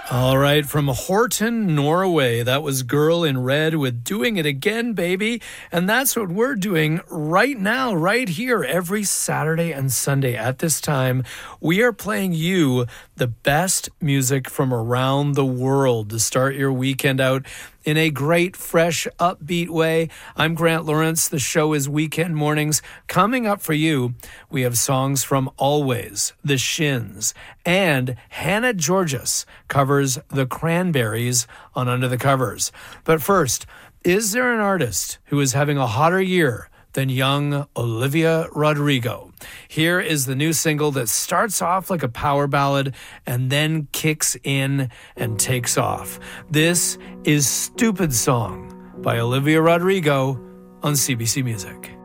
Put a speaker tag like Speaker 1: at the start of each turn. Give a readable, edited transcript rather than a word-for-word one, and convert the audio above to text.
Speaker 1: All right, from Horton, Norway, that was Girl in Red with Doing It Again, Baby. And that's what we're doing right now, right here, every Saturday and Sunday at this time. We are playing you the best music from around the world to start your weekend out in a great, fresh, upbeat way. I'm Grant Lawrence. The show is Weekend Mornings. Coming up for you, we have songs from Always, The Shins, and Hannah Georgas covers The Cranberries on Under the Covers. But first, is there an artist who is having a hotter year than young Olivia Rodrigo? Here is the new single that starts off like a power ballad and then kicks in and takes off. This is Stupid Song by Olivia Rodrigo on CBC Music.